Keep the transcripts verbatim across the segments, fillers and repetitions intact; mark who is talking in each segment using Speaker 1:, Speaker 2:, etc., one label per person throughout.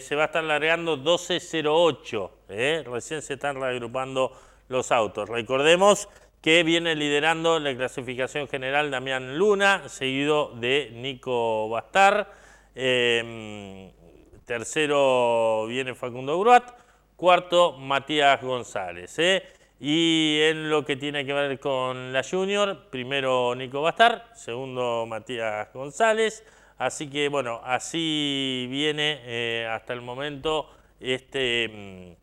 Speaker 1: se va a estar largando doce cero ocho. ¿eh? Recién se están reagrupando los autos. Recordemos que viene liderando la clasificación general Damián Luna, seguido de Nico Bastar. Eh, tercero viene Facundo Gruat. Cuarto, Matías González. ¿eh? Y en lo que tiene que ver con la Junior, primero Nico Bastar, segundo Matías González. Así que bueno, así viene eh, hasta el momento este,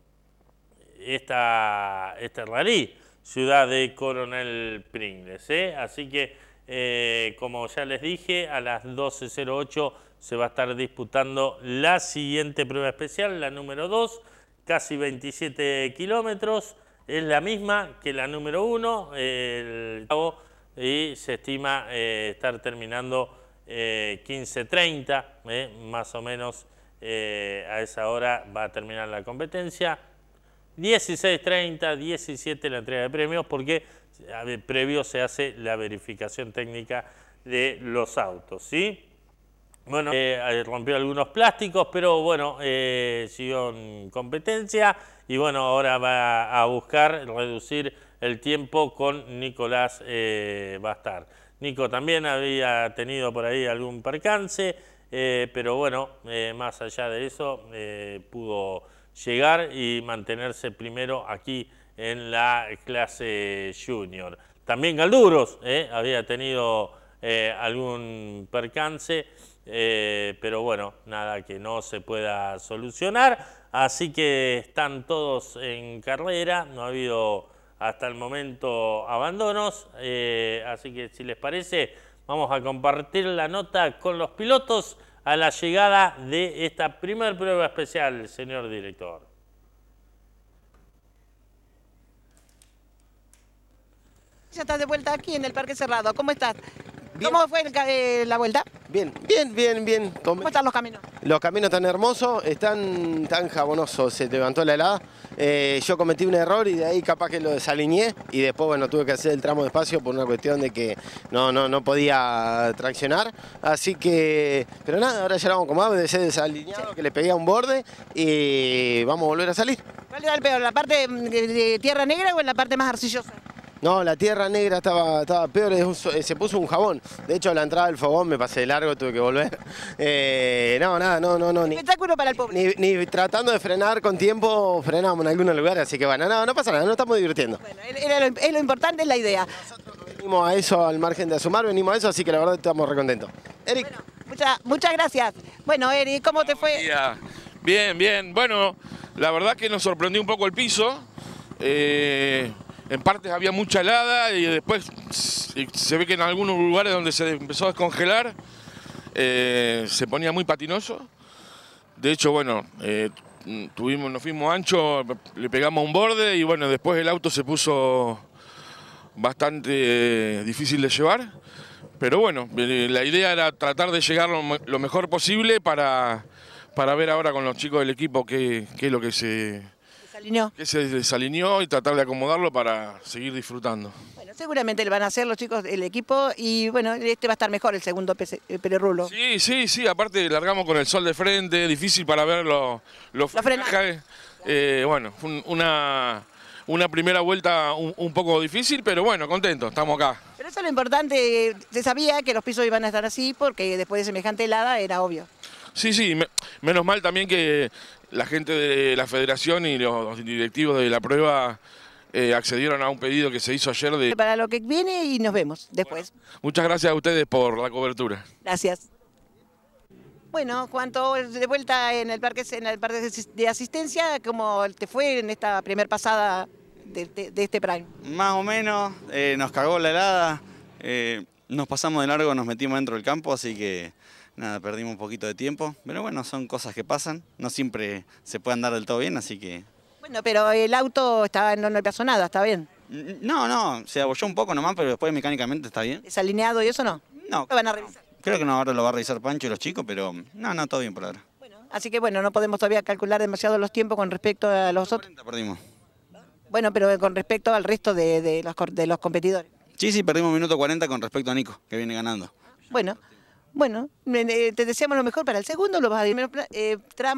Speaker 1: esta, este rally, Ciudad de Coronel Pringles. ¿eh? Así que, eh, como ya les dije, a las doce cero ocho se va a estar disputando la siguiente prueba especial, la número dos, casi veintisiete kilómetros. Es la misma que la número uno, el, y se estima eh, estar terminando eh, quince treinta, eh, más o menos eh, a esa hora va a terminar la competencia. dieciséis treinta, diecisiete la entrega de premios, porque ver, previo se hace la verificación técnica de los autos, ¿sí? Bueno, eh, rompió algunos plásticos, pero bueno, eh, siguió en competencia y bueno, ahora va a buscar reducir el tiempo con Nicolás eh, Bastar. Nico también había tenido por ahí algún percance, eh, pero bueno, eh, más allá de eso, eh, pudo llegar y mantenerse primero aquí en la clase junior. También Galduros eh, había tenido eh, algún percance, eh, pero bueno, nada que no se pueda solucionar. Así que están todos en carrera, no ha habido hasta el momento abandonos. Eh, así que si les parece, vamos a compartir la nota con los pilotos a la llegada de esta primer prueba especial, señor director.
Speaker 2: Ya estás de vuelta aquí en el Parque Cerrado. ¿Cómo estás? Bien. ¿Cómo fue el, eh, la vuelta?
Speaker 3: Bien, bien, bien, bien.
Speaker 2: ¿Cómo están los caminos?
Speaker 3: Los caminos están hermosos, están tan jabonosos, se levantó la helada. Eh, yo cometí un error y de ahí capaz que lo desalineé y después, bueno, tuve que hacer el tramo despacio por una cuestión de que no, no, no podía traccionar. Así que, pero nada, ahora ya lo vamos a acomodar, debe ser desalineado, sí, que le pegué a un borde y vamos a volver a salir.
Speaker 2: ¿Cuál era el peor, la parte de tierra negra o en la parte más arcillosa?
Speaker 3: No, la tierra negra estaba, estaba peor, se puso un jabón. De hecho, a la entrada del fogón me pasé de largo, tuve que volver. Eh, no, nada, no, no, no. Ni,
Speaker 2: espectáculo para el público.
Speaker 3: Ni, ni tratando de frenar con tiempo, frenamos en algunos lugares, así que bueno, no, no pasa nada, nos estamos divirtiendo.
Speaker 2: Bueno, es lo, es lo importante, es la idea.
Speaker 3: Nosotros no venimos a eso, al margen de asumar, venimos a eso, así que la verdad estamos recontentos. Eric.
Speaker 2: Bueno, mucha, muchas gracias. Bueno, Eric, ¿cómo te fue?
Speaker 4: Bien, bien. Bueno, la verdad que nos sorprendió un poco el piso. Eh... En partes había mucha helada y después se ve que en algunos lugares donde se empezó a descongelar eh, se ponía muy patinoso. De hecho, bueno, eh, tuvimos, nos fuimos ancho, le pegamos un borde y bueno, después el auto se puso bastante eh, difícil de llevar. Pero bueno, la idea era tratar de llegar lo, lo mejor posible para, para ver ahora con los chicos del equipo qué, qué es lo que se...
Speaker 2: Alineó.
Speaker 4: Que se desalineó y tratar de acomodarlo para seguir disfrutando.
Speaker 2: Bueno, seguramente lo van a hacer los chicos del equipo y bueno, este va a estar mejor el segundo Pererulo.
Speaker 4: Sí, sí, sí, aparte largamos con el sol de frente, difícil para ver los, los frenajes. Eh, bueno, fue una, una primera vuelta un, un poco difícil, pero bueno, contento, estamos acá.
Speaker 2: Pero eso es lo importante, se sabía que los pisos iban a estar así porque después de semejante helada era obvio.
Speaker 4: Sí, sí, me, menos mal también que la gente de la federación y los directivos de la prueba eh, accedieron a un pedido que se hizo ayer. De...
Speaker 2: Para lo que viene y nos vemos después.
Speaker 4: Bueno, muchas gracias a ustedes por la cobertura.
Speaker 2: Gracias. Bueno, Juanto, de vuelta en el parque, en el parque de asistencia, ¿cómo te fue en esta primera pasada de, de, de este Prime?
Speaker 5: Más o menos, eh, nos cagó la helada, eh, nos pasamos de largo, nos metimos dentro del campo, así que... Nada, perdimos un poquito de tiempo, pero bueno, son cosas que pasan, no siempre se puede andar del todo bien, así que...
Speaker 2: Bueno, pero el auto estaba, no, no le pasó nada, ¿está bien?
Speaker 5: No, no, se abolló un poco nomás, pero después mecánicamente está bien.
Speaker 2: ¿Desalineado y eso no?
Speaker 5: No.
Speaker 2: ¿Lo van a revisar?
Speaker 5: Creo que no, ahora lo va a revisar Pancho y los chicos, pero no, no, todo bien por ahora.
Speaker 2: Bueno, así que bueno, no podemos todavía calcular demasiado los tiempos con respecto a los otros.
Speaker 5: Perdimos.
Speaker 2: Bueno, pero con respecto al resto de, de, los, de los competidores.
Speaker 5: Sí, sí, perdimos minuto cuarenta con respecto a Nico, que viene ganando.
Speaker 2: Bueno. Bueno, te deseamos lo mejor para el segundo, lo vas a decir, eh, tramo.